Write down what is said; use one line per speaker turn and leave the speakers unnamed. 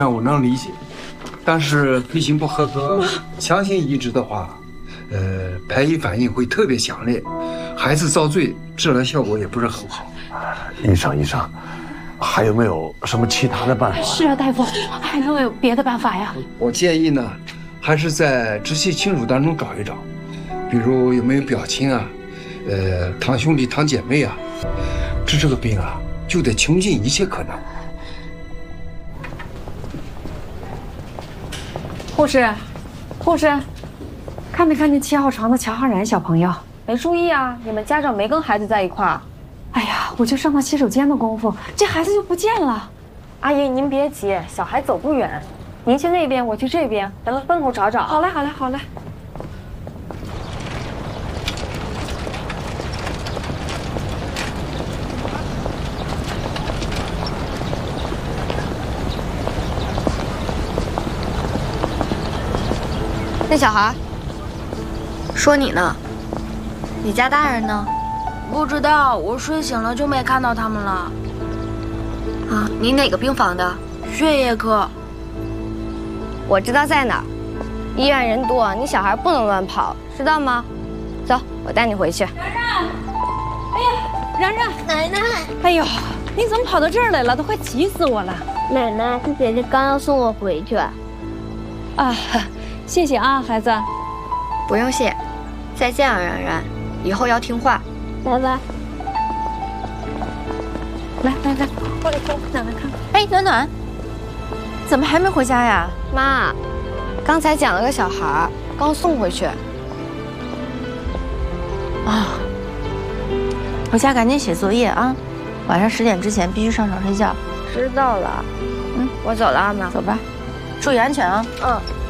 我能理解，但是推行不合格，强行移植的话，排异反应会特别强烈，孩子遭罪，治疗效果也不是很好。
医生，还有没有什么其他的办法？
是啊，大夫，还能有别的办法呀？
我建议呢，还是在直系亲属当中找一找，比如有没有表亲啊，堂兄弟、堂姐妹啊，治这个病啊，就得穷尽一切可能。
护士，看没看见7号床的乔浩然小朋友？
没注意啊，你们家长没跟孩子在一块儿。
哎呀，我就上到洗手间的功夫，这孩子就不见了。
阿姨，您别急，小孩走不远，您去那边，我去这边，咱们分头找找。
好嘞。
那小孩，说你呢，你家大人呢？
不知道，我睡醒了就没看到他们了。
啊，你哪个病房的？
血液科。
我知道在哪儿。医院人多，你小孩不能乱跑，知道吗？走，我带你回去。
然，
奶奶，
哎呦，你怎么跑到这儿来了？都快急死我了。
奶奶，姐姐刚要送我回去。
啊，谢谢啊，孩子。
不用谢，再见啊，然，以后要听话。
拜拜。
来，过来给奶奶看看。
哎，暖，怎么还没回家呀？
妈，刚才捡了个小孩，刚送回去。
啊，回家赶紧写作业啊，晚上10点之前必须上床睡觉。
知道了。
我走了，阿妈。走吧，注意安全啊。